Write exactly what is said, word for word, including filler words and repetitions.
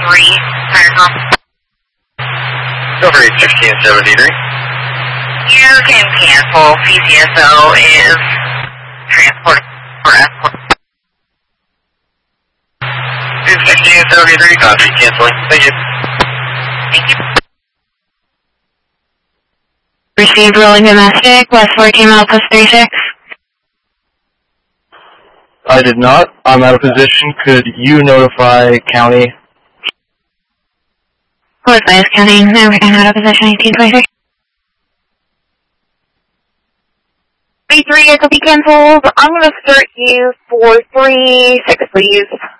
three, Firecom. Over eight fifteen seventy-three. You can cancel. P C S O is transport for escort. eight fifteen seventy-three, copy, canceling. Thank you. Thank you. Received rolling domestic, West fourteen mile plus three six. I did not. I'm out of position. Could you notify county? West Bias County, American out of position eighteen twenty-six. B three, it could be canceled. I'm going to start you for three six, please.